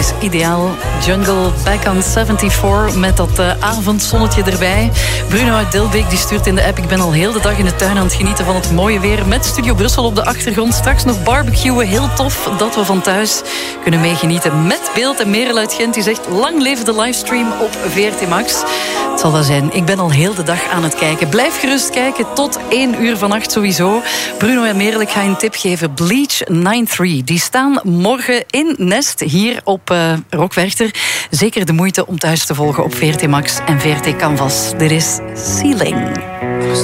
is ideaal. Jungle Back on 74 met dat avondzonnetje erbij. Bruno uit Dilbeek die stuurt in de app: ik ben al heel de dag in de tuin aan het genieten van het mooie weer. Met Studio Brussel op de achtergrond. Straks nog barbecuen. Heel tof dat we van thuis kunnen meegenieten. Met beeld. En Merel uit Gent die zegt: lang leven de livestream op VRT Max. Het zal wel zijn. Ik ben al heel de dag aan het kijken. Blijf gerust kijken tot 1 uur vannacht sowieso. Bruno en Merel, ik ga je een tip geven. Bleach 93. Die staan morgen in Nest hier op Rock Werchter. Zeker de moeite om thuis te volgen op VRT Max en VRT Canvas. Dit is Ceiling.